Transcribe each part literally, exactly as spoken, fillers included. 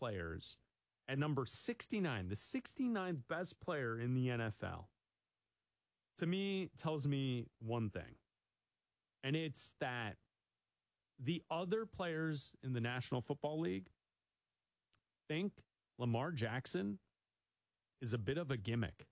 players at number sixty-nine, the sixty-ninth best player in the N F L, to me tells me one thing. And it's that the other players in the National Football League think Lamar Jackson is a bit of a gimmick.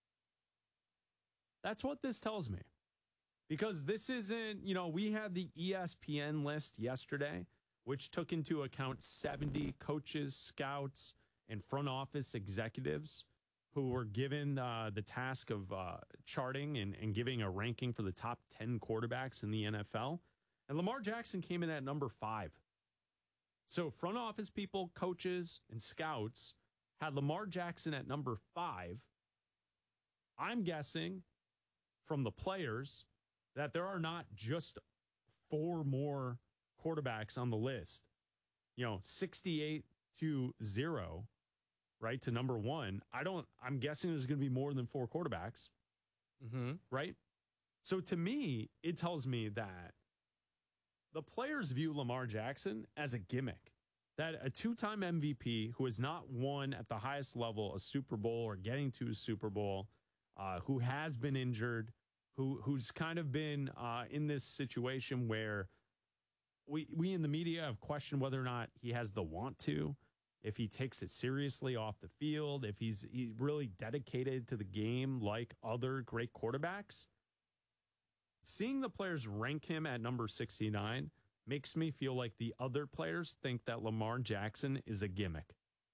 That's what this tells me. Because this isn't, you know, we had the E S P N list yesterday, which took into account seventy coaches, scouts, and front office executives who were given uh, the task of uh, charting and, and giving a ranking for the top ten quarterbacks in the N F L. And Lamar Jackson came in at number five. So front office people, coaches, and scouts had Lamar Jackson at number five. I'm guessing from the players that there are not just four more quarterbacks on the list. You know, sixty-eight to zero, right, to number one. I don't, I'm guessing there's going to be more than four quarterbacks, mm-hmm. right? So to me, it tells me that the players view Lamar Jackson as a gimmick, that a two-time M V P who has not won at the highest level a Super Bowl or getting to a Super Bowl, uh, who has been injured, who who's kind of been uh, in this situation where we we in the media have questioned whether or not he has the want to, if he takes it seriously off the field, if he's he really dedicated to the game like other great quarterbacks. Seeing the players rank him at number sixty-nine makes me feel like the other players think that Lamar Jackson is a gimmick.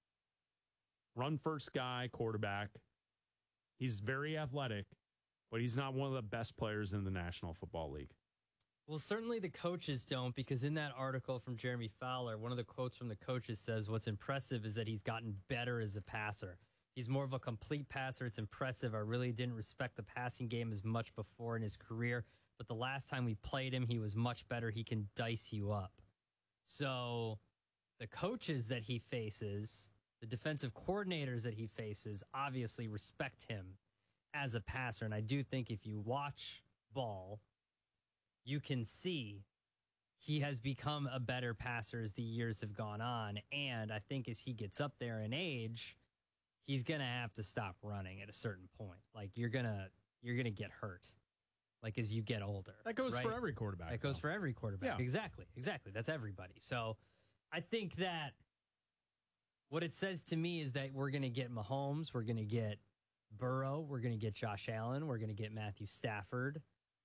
Run first guy, quarterback. He's very athletic, but he's not one of the best players in the National Football League. Well, certainly the coaches don't, because in that article from Jeremy Fowler, one of the quotes from the coaches says what's impressive is that he's gotten better as a passer. He's more of a complete passer. It's impressive. I really didn't respect the passing game as much before in his career, but the last time we played him, he was much better. He can dice you up. So the coaches that he faces, the defensive coordinators that he faces, obviously respect him as a passer. And I do think if you watch ball, you can see he has become a better passer as the years have gone on. And I think as he gets up there in age, he's going to have to stop running at a certain point. Like you're going to you're going to get hurt. Like as you get older. That goes right? for every quarterback. That goes though. for every quarterback. Yeah. Exactly. Exactly. That's everybody. So I think that what it says to me is that we're going to get Mahomes, we're going to get Burrow, we're going to get Josh Allen, we're going to get Matthew Stafford.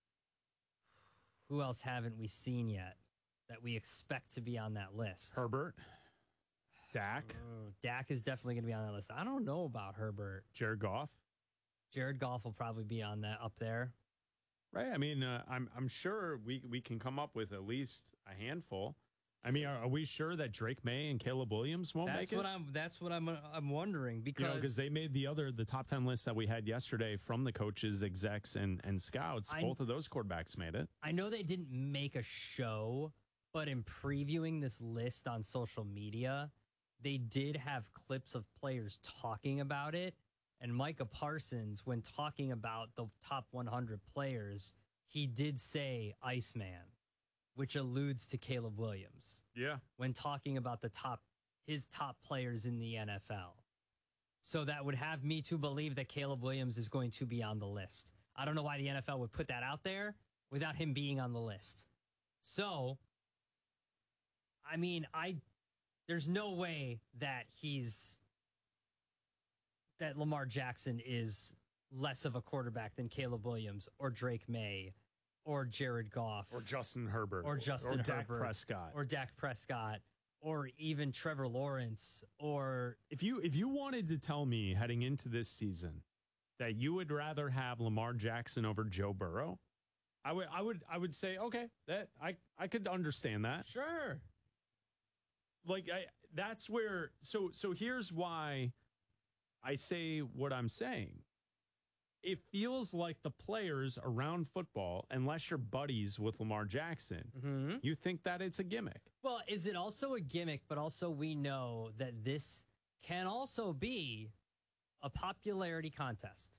Who else haven't we seen yet that we expect to be on that list? Herbert. Dak. Uh, Dak is definitely going to be on that list. I don't know about Herbert. Jared Goff. Jared Goff will probably be on that up there. Right. I mean, uh, I'm I'm sure we, we can come up with at least a handful. I mean, are, are we sure that Drake May and Caleb Williams won't that's make it? What I'm, that's what I'm I'm wondering, because you know, because they made the other the top ten list that we had yesterday from the coaches, execs, and and scouts. I, both of those quarterbacks made it. I know they didn't make a show, but in previewing this list on social media, they did have clips of players talking about it. And Micah Parsons, when talking about the top one hundred players, he did say Iceman, which alludes to Caleb Williams. Yeah. When talking about the top, his top players in the N F L. So that would have me to believe that Caleb Williams is going to be on the list. I don't know why the N F L would put that out there without him being on the list. So, I mean, I there's no way that he's that Lamar Jackson is less of a quarterback than Caleb Williams or Drake May or Jared Goff or Justin Herbert or Justin or Herbert Dak Prescott or Dak Prescott or even Trevor Lawrence. Or if you if you wanted to tell me heading into this season that you would rather have Lamar Jackson over Joe Burrow, I would I would I would say okay, that I I could understand that. Sure. Like I that's where so so here's why I say what I'm saying. It feels like the players around football, unless you're buddies with Lamar Jackson, mm-hmm. you think that it's a gimmick. Well, is it also a gimmick, but also we know that this can also be a popularity contest.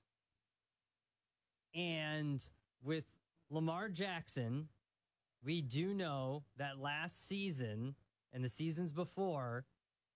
And with Lamar Jackson, we do know that last season and the seasons before,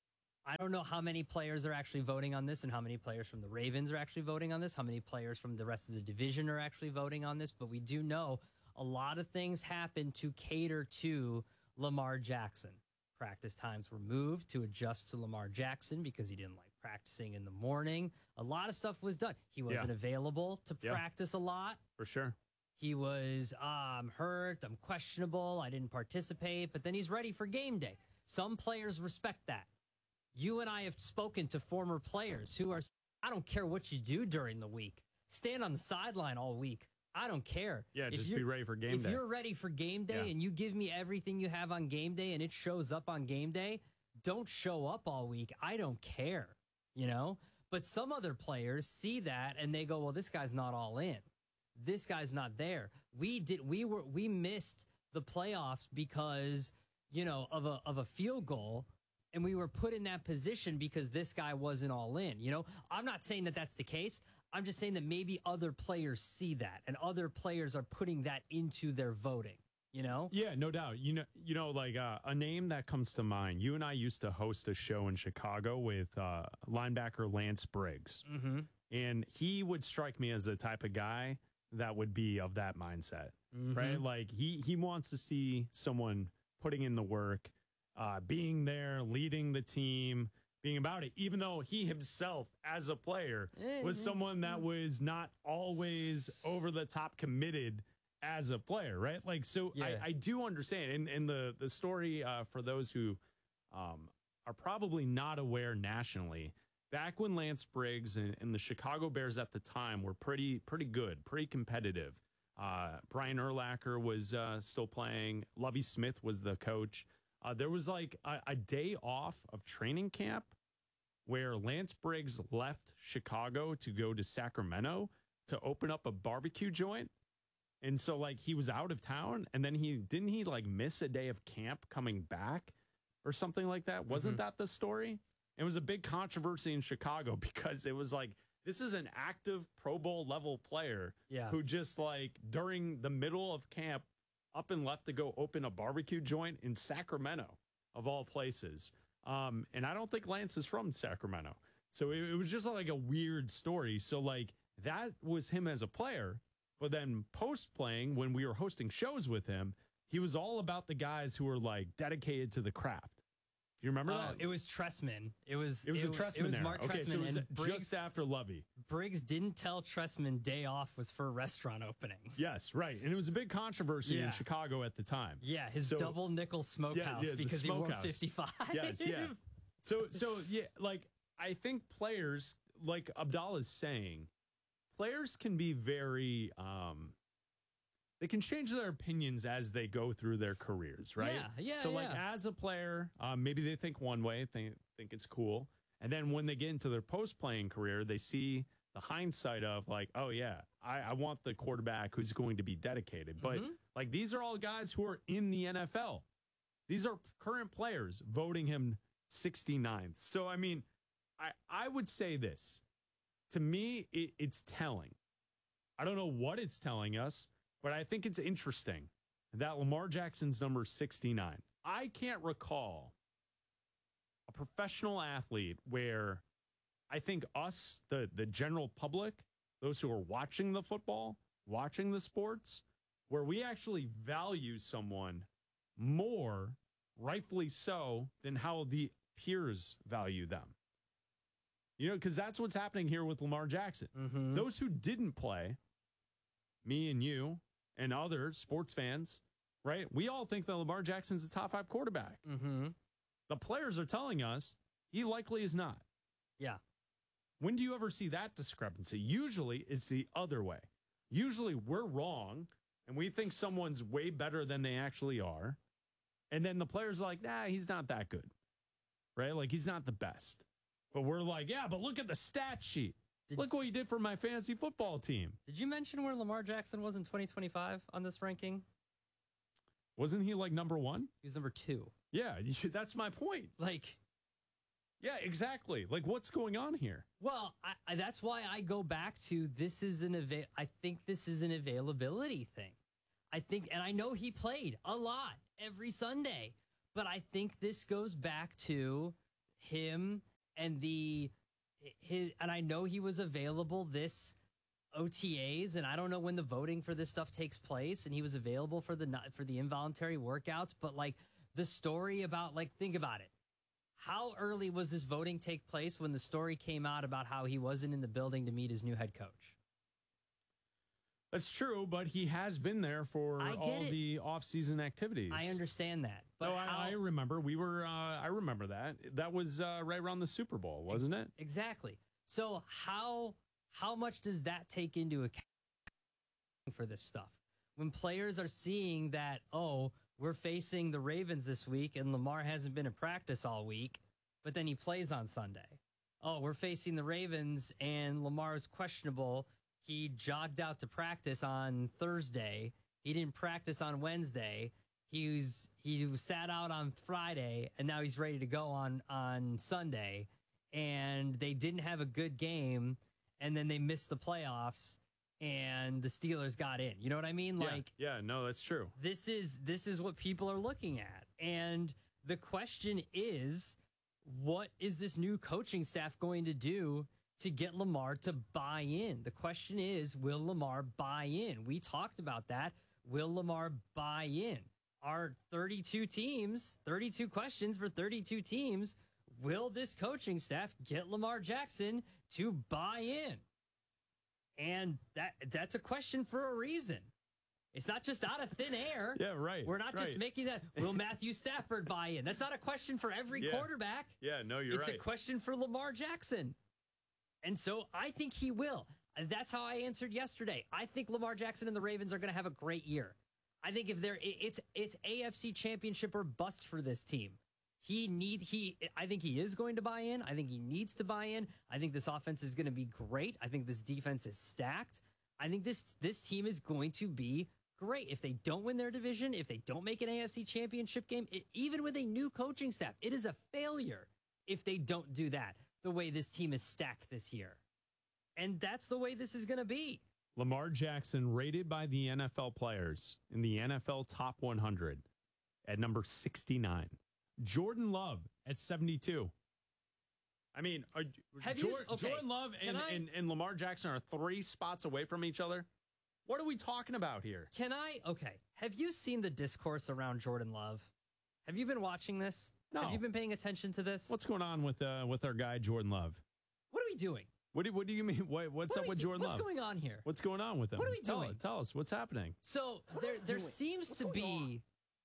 I don't know how many players are actually voting on this and how many players from the Ravens are actually voting on this, how many players from the rest of the division are actually voting on this, but we do know a lot of things happen to cater to Lamar Jackson. Practice times were moved to adjust to Lamar Jackson because he didn't like practicing in the morning. A lot of stuff was done. He wasn't Yeah. available to Yeah. practice a lot. For sure. He was, ah, I'm hurt, I'm questionable, I didn't participate, but then he's ready for game day. Some players respect that. You and I have spoken to former players who are, I don't care what you do during the week. Stand on the sideline all week. I don't care. Yeah, If just you're- be ready for game if day. you're ready for game day Yeah. and you give me everything you have on game day and it shows up on game day, don't show up all week. I don't care, you know? But some other players see that and they go, well, this guy's not all in. This guy's not there. We did we were we missed the playoffs because, you know, of a of a field goal, and we were put in that position because this guy wasn't all in. You know, I'm not saying that that's the case. I'm just saying that maybe other players see that and other players are putting that into their voting, you know? Yeah, no doubt. You know, you know, like uh, a name that comes to mind. You and I used to host a show in Chicago with uh, linebacker Lance Briggs, Mm-hmm. and he would strike me as the type of guy that would be of that mindset, Mm-hmm. right? Like he he wants to see someone putting in the work, uh, being there, leading the team, being about it, even though he himself, as a player, was someone that was not always over the top committed as a player, right? Like, so Yeah. I, I do understand. And, and the, the story uh, for those who um, are probably not aware nationally, back when Lance Briggs and, and the Chicago Bears at the time were pretty, pretty good, pretty competitive. Uh, Brian Urlacher was uh, still playing. Lovie Smith was the coach. Uh, there was like a, a day off of training camp where Lance Briggs left Chicago to go to Sacramento to open up a barbecue joint. And so like he was out of town, and then he didn't he like miss a day of camp coming back or something like that. Wasn't Mhm. that the story? It was a big controversy in Chicago because it was like, this is an active Pro Bowl level player Yeah. who just like during the middle of camp up and left to go open a barbecue joint in Sacramento, of all places. Um, and I don't think Lance is from Sacramento. So it, it was just like a weird story. So like that was him as a player. But then post playing, when we were hosting shows with him, he was all about the guys who were like dedicated to the craft. You remember Oh, that? it was Tressman. It was It was a wa- Tressman It was era. Mark Okay, Tressman, so it was and Briggs, just after Lovey. Briggs didn't tell Tressman day off was for a restaurant opening. Yes, right. And it was a big controversy Yeah. in Chicago at the time. Yeah, his So- double nickel smokehouse yeah, the because he wore smokehouse. fifty-five. Yes, yeah. So, so yeah, like I think players, like Abdallah's saying, players can be very, um, they can change their opinions as they go through their careers, right? Yeah, yeah, So, like yeah. as a player, um, maybe they think one way, think think it's cool, and then when they get into their post-playing career, they see the hindsight of like, oh yeah, I, I want the quarterback who's going to be dedicated. But Mhm. like these are all guys who are in the N F L. These are current players voting him sixty-ninth. So, I mean, I, I would say this. To me, it, it's telling. I don't know what it's telling us, but I think it's interesting that Lamar Jackson's number sixty-nine. I can't recall a professional athlete where I think us, the, the general public, those who are watching the football, watching the sports, where we actually value someone more, rightfully so, than how the peers value them. You know, because that's what's happening here with Lamar Jackson. Mhm. Those who didn't play, me and you and other sports fans, right? We all think that Lamar Jackson's a top five quarterback. Mhm. The players are telling us he likely is not. Yeah. When do you ever see that discrepancy? Usually it's the other way. Usually we're wrong and we think someone's way better than they actually are. And then the player's like, nah, he's not that good, right? Like he's not the best. But we're like, yeah, but look at the stat sheet. Did- Look what he did for my fantasy football team. Did you mention where Lamar Jackson was in twenty twenty-five on this ranking? Wasn't he like number one? He was number two. Yeah, that's my point. Like, Yeah, exactly. Like what's going on here? well, I, I, that's why I go back to this is an ava- I think this is an availability thing. I think, and I know he played a lot every Sunday, but I think this goes back to him and the his, and I know he was available this O T As, and I don't know when the voting for this stuff takes place, and he was available for the for the involuntary workouts, but like the story about like think about it. How early was this voting take place when the story came out about how he wasn't in the building to meet his new head coach? That's true, but he has been there for I get all it. the off-season activities. I understand that, but no, how, I, I remember. We were. Uh, I remember that. That was uh, right around the Super Bowl, wasn't it? exactly. So how how much does that take into account for this stuff when players are seeing that? Oh, we're facing the Ravens this week, and Lamar hasn't been in practice all week, but then he plays on Sunday. Oh, we're facing the Ravens, and Lamar is questionable. He jogged out to practice on Thursday. He didn't practice on Wednesday. He was he sat out on Friday, and now he's ready to go on on Sunday. And they didn't have a good game, and then they missed the playoffs, and the Steelers got in. You know what I mean? Yeah, Like, yeah, no, that's true. this is this is what people are looking at, and the question is, what is this new coaching staff going to do to get Lamar to buy in? The question is, will Lamar buy in? We talked about that. Will Lamar buy in? Our thirty-two teams, thirty-two questions for thirty-two teams. Will this coaching staff get Lamar Jackson to buy in? And that that's a question for a reason. It's not just out of thin air. Yeah, right. We're not just right. making that. Will Matthew Stafford buy in? That's not a question for every Yeah. quarterback. Yeah, no, you're It's right. a question for Lamar Jackson. And so I think he will. And that's how I answered yesterday. I think Lamar Jackson and the Ravens are going to have a great year. I think if they're it- it's it's A F C championship or bust for this team. He need he I think he is going to buy in. I think he needs to buy in. I think this offense is going to be great. I think this defense is stacked. I think this this team is going to be great. If they don't win their division, if they don't make an A F C championship game, it, even with a new coaching staff, it is a failure if they don't do that the way this team is stacked this year. And that's the way this is going to be. Lamar Jackson rated by the N F L players in the N F L Top one hundred at number sixty-nine. Jordan Love at seventy-two. I mean, are, Have you- Jor- okay, Jordan Love and, can I- and, and Lamar Jackson are three spots away from each other. What are we talking about here? Can I? Okay. Have you seen the discourse around Jordan Love? Have you been watching this? No. Have you been paying attention to this? What's going on with uh, with our guy Jordan Love? what are we doing? What do, what do you mean? What, what's What are up we with do- Jordan What's Love? going on here? What's going on with him? What are we tell, doing? Tell us what's happening. So there there seems to be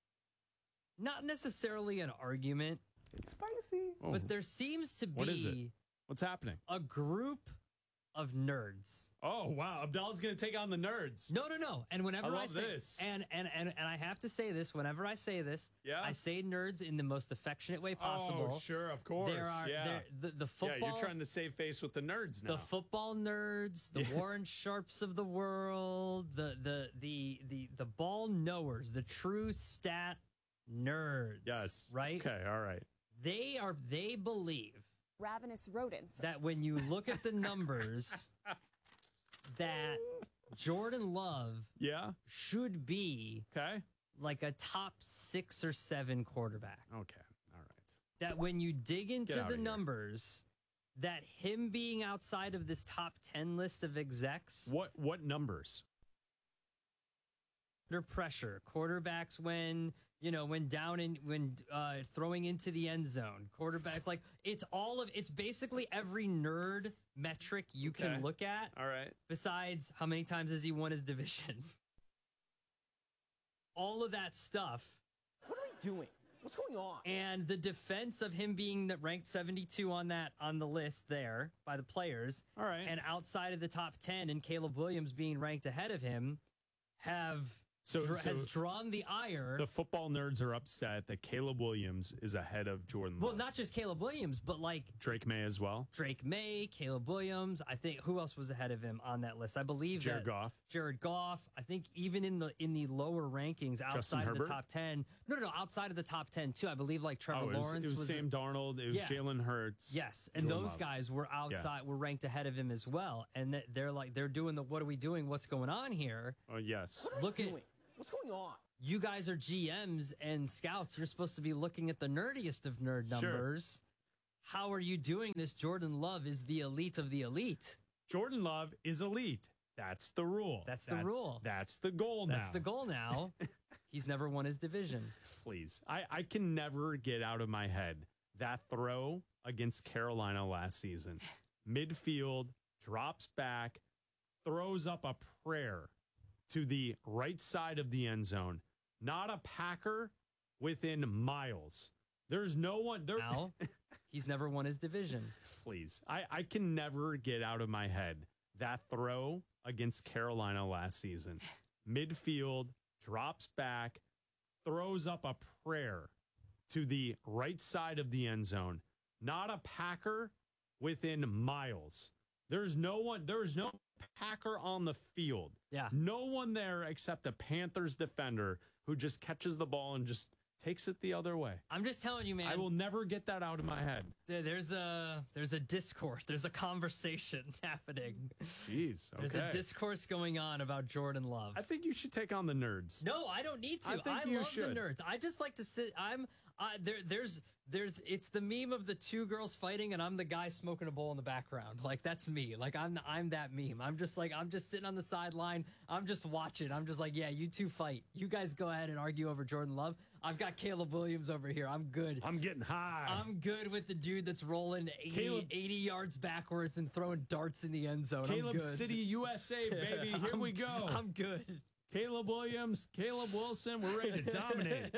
not necessarily an argument, It's spicy. Oh, but there seems to What is it? be what's happening? a group of nerds. Oh wow, Abdallah's going to take on the nerds. No, no, no. And whenever I I, love say this. and and and and I have to say this, whenever I say this, Yeah? I say nerds in the most affectionate way possible. Oh, sure, of course. There are yeah. there, the the football yeah, you're trying to save face with the nerds now. the football nerds, the Yeah. Warren Sharps of the world, the the the the the ball knowers, the true stat nerds. yes. Right? Okay, all right. They are they believe Ravenous rodents. that when you look at the numbers that Jordan Love Yeah. should be Okay. like a top six or seven quarterback. Okay. All right. That when you dig into outta the here. numbers, that him being outside of this top ten list of execs, What what numbers? under pressure, quarterbacks when, you know, when down in, when uh, throwing into the end zone, quarterbacks, like it's all of, it's basically every nerd metric you Okay. can look at All right. besides how many times has he won his division. All of that stuff. What are we doing? What's going on? And the defense of him being the- ranked seventy-two on that on the list there by the players, All right. and outside of the top ten, and Caleb Williams being ranked ahead of him, have So- dra- so has drawn the ire. the football nerds are upset that Caleb Williams is ahead of Jordan well, Love. not just Caleb Williams, but like Drake May as well. Drake May, Caleb Williams. I think who else was ahead of him on that list? I believe Jared that Goff. Jared Goff. I think even in the in the lower rankings, outside of Herbert? the top ten. No, no, no, outside of the top ten too. I believe like Trevor Oh, it was, Lawrence it was, Sam Darnold. It was Yeah. Jalen Hurts. Yes, and Jordan those Love. guys were outside, were ranked ahead of him as well. And that they're like, they're doing the, what are we doing? What's going on here? Oh yes. What are Look we at, doing? What's going on? you guys are G Ms and scouts. You're supposed to be looking at the nerdiest of nerd Sure. numbers. How are you doing this? Jordan Love is the elite of the elite. Jordan Love is elite. That's the rule. That's the rule. That's the goal now. That's the goal now. He's never won his division. Please. I, I can never get out of my head that throw against Carolina last season. Midfield, drops back, throws up a prayer to the right side of the end zone. Not a Packer within miles. There's no one there. Now, he's never won his division. Please. I, I can never get out of my head that throw against Carolina last season. Midfield, drops back, throws up a prayer to the right side of the end zone. Not a Packer within miles. There's no one, there's no Packer on the field. Yeah. No one there except a Panthers defender who just catches the ball and just takes it the other way. I'm just telling you, man. I will never get that out of my head. There, there's a there's a discourse. There's a conversation happening. Jeez. Okay. There's a discourse going on about Jordan Love. I think you should take on the nerds. No, I don't need to. I think I you love should. the nerds. I just like to sit. I'm uh, there. There's there's. It's the meme of the two girls fighting, and I'm the guy smoking a bowl in the background. Like that's me. Like I'm I'm that meme. I'm just like I'm just sitting on the sideline. I'm just watching. I'm just like, yeah, you two fight. You guys go ahead and argue over Jordan Love. I've got Caleb Williams over here. I'm good. I'm getting high. I'm good with the dude that's rolling eighty, Caleb, eighty yards backwards and throwing darts in the end zone. Caleb I'm good. City, U S A, baby. Here I'm, we go. I'm good. Caleb Williams, Caleb Wilson, we're ready to dominate.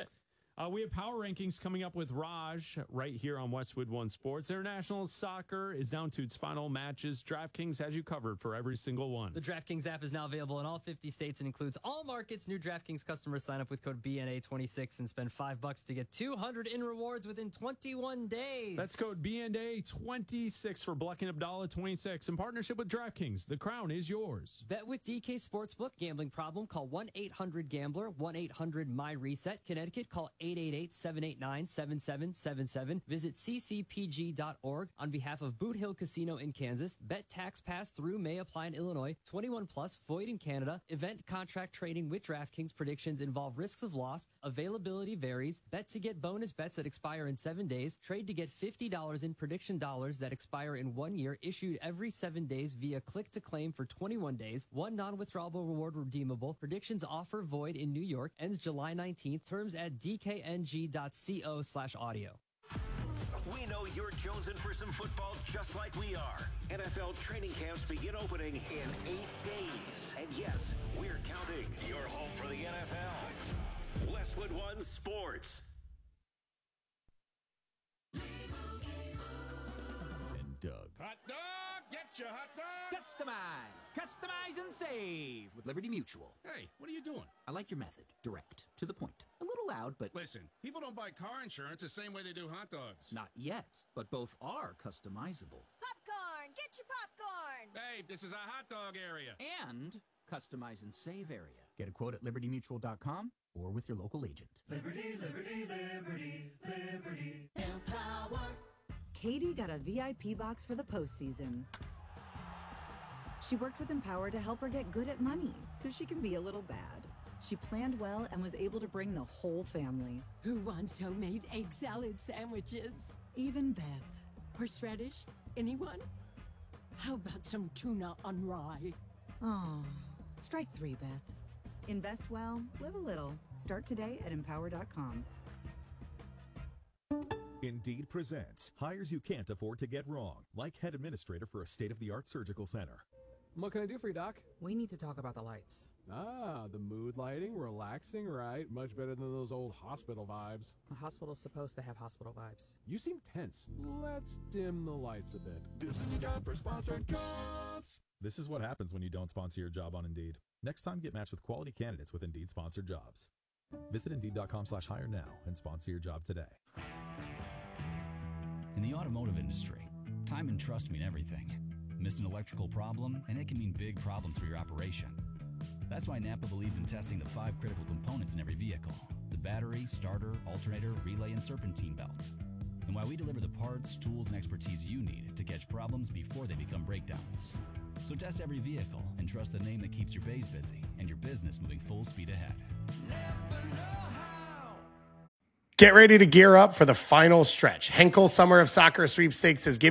Uh, we have power rankings coming up with Raj right here on Westwood One Sports. International soccer is down to its final matches. DraftKings has you covered for every single one. The DraftKings app is now available in all fifty states and includes all markets. New DraftKings customers sign up with code B N A twenty-six and spend five bucks to get two hundred in rewards within twenty-one days. That's code B N A twenty-six for Black and Abdallah twenty-six in partnership with DraftKings. The crown is yours. Bet with D K Sportsbook. Gambling problem? Call one eight hundred gambler, one eight hundred M Y reset. Connecticut, call eight eight eight, seven eight nine, seven seven seven seven. Visit c c p g dot org on behalf of Boot Hill Casino in Kansas. Bet tax pass through may apply in Illinois. twenty-one plus, void in Canada. Event contract trading with DraftKings. Predictions involve risks of loss. Availability varies. Bet to get bonus bets that expire in seven days. Trade to get fifty dollars in prediction dollars that expire in one year. Issued every seven days via click to claim for twenty-one days. One non-withdrawable reward redeemable. Predictions offer void in New York. Ends July nineteenth. Terms at d k n g dot co slash audio. We know you're jonesing for some football just like we are. N F L training camps begin opening in eight days. And yes, we're counting. You're home for the N F L. Westwood One Sports. And Doug. Hot dog! Get your hot dog! Customize, customize and save with Liberty Mutual. Hey, what are you doing? I like your method. Direct, to the point. A little loud, but Listen, people don't buy car insurance the same way they do hot dogs. not yet. But both are customizable. Popcorn! Get your popcorn! Babe, this is a hot dog area. And customize and save area. Get a quote at liberty mutual dot com or with your local agent. Liberty, liberty, liberty, liberty. Empower. Katie got a V I P box for the postseason. She worked with Empower to help her get good at money so she can be a little bad. She planned well and was able to bring the whole family. Who wants homemade egg salad sandwiches? Even Beth. Horseradish? Anyone? How about some tuna on rye? Oh, strike three, Beth. Invest well, live a little. Start today at empower dot com. Indeed presents hires you can't afford to get wrong, like head administrator for a state-of-the-art surgical center. What can I do for you, Doc? We need to talk about the lights. Ah, the mood lighting, relaxing, right? Much better than those old hospital vibes. A hospital's supposed to have hospital vibes. You seem tense. Let's dim the lights a bit. This is a job for sponsored jobs. This is what happens when you don't sponsor your job on Indeed. Next time, get matched with quality candidates with Indeed sponsored jobs. Visit Indeed.com slash hire now and sponsor your job today. In the automotive industry, time and trust mean everything. Miss an electrical problem, and it can mean big problems for your operation. That's why Napa believes in testing the five critical components in every vehicle: the battery, starter, alternator, relay, and serpentine belt. And why we deliver the parts, tools, and expertise you need to catch problems before they become breakdowns. So test every vehicle and trust the name that keeps your bays busy and your business moving full speed ahead. Never know how. Get ready to gear up for the final stretch. Henkel Summer of Soccer Sweepstakes is giving